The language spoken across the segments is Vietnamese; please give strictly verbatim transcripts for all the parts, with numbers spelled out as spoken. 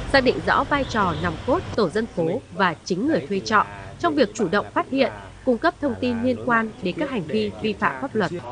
xác định rõ vai trò nòng cốt tổ dân phố và chính người thuê trọ trong việc chủ động phát hiện, cung cấp thông tin liên quan đến các hành vi vi phạm pháp luật.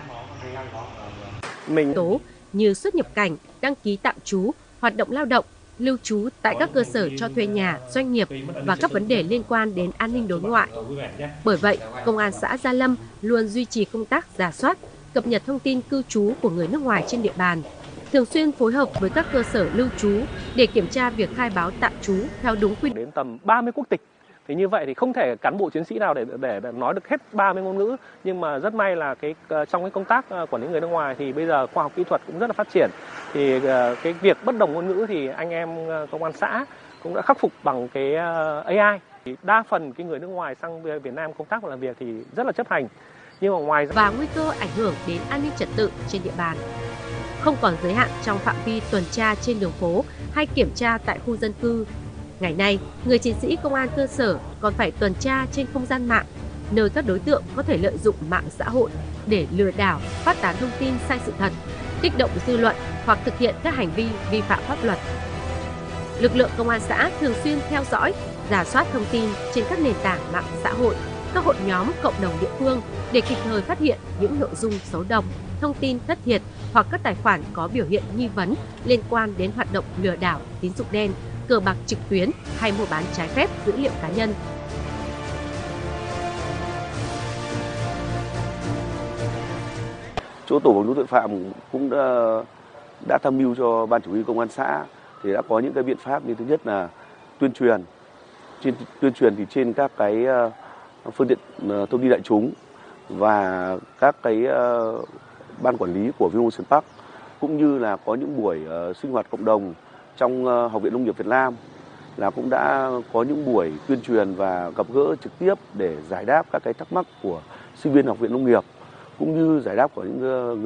Mình Tố như xuất nhập cảnh, đăng ký tạm trú, hoạt động lao động, lưu trú tại các cơ sở cho thuê nhà, doanh nghiệp và các vấn đề liên quan đến an ninh đối ngoại. Bởi vậy, Công an xã Gia Lâm luôn duy trì công tác rà soát, cập nhật thông tin cư trú của người nước ngoài trên địa bàn, thường xuyên phối hợp với các cơ sở lưu trú để kiểm tra việc khai báo tạm trú theo đúng quy định. đến tầm ba mươi quốc tịch. Thì như vậy thì không thể cán bộ chiến sĩ nào để để, để nói được hết ba mươi ngôn ngữ, nhưng mà rất may là cái trong cái công tác quản lý người nước ngoài thì bây giờ khoa học kỹ thuật cũng rất là phát triển. Thì cái việc bất đồng ngôn ngữ thì anh em công an xã cũng đã khắc phục bằng cái a i. Thì đa phần cái người nước ngoài sang Việt Nam công tác và làm việc thì rất là chấp hành. Nhưng mà ngoài và nguy cơ ảnh hưởng đến an ninh trật tự trên địa bàn. Không còn giới hạn trong phạm vi tuần tra trên đường phố hay kiểm tra tại khu dân cư. Ngày nay, người chiến sĩ công an cơ sở còn phải tuần tra trên không gian mạng, nơi các đối tượng có thể lợi dụng mạng xã hội để lừa đảo, phát tán thông tin sai sự thật, kích động dư luận hoặc thực hiện các hành vi vi phạm pháp luật. Lực lượng công an xã thường xuyên theo dõi, rà soát thông tin trên các nền tảng mạng xã hội, các hội nhóm cộng đồng địa phương để kịp thời phát hiện những nội dung xấu độc, thông tin thất thiệt hoặc các tài khoản có biểu hiện nghi vấn liên quan đến hoạt động lừa đảo, tín dụng đen, cờ bạc trực tuyến hay mua bán trái phép dữ liệu cá nhân. Chỗ tổ phòng chống tội phạm cũng đã, đã tham mưu cho ban chỉ huy công an xã thì đã có những cái biện pháp như thứ nhất là tuyên truyền, trên tuyên truyền thì trên các cái phương tiện thông tin đại chúng và các cái uh, ban quản lý của Vinhomes Park, cũng như là có những buổi uh, sinh hoạt cộng đồng trong uh, Học viện Nông nghiệp Việt Nam là cũng đã có những buổi tuyên truyền và gặp gỡ trực tiếp để giải đáp các cái thắc mắc của sinh viên Học viện Nông nghiệp cũng như giải đáp của những uh,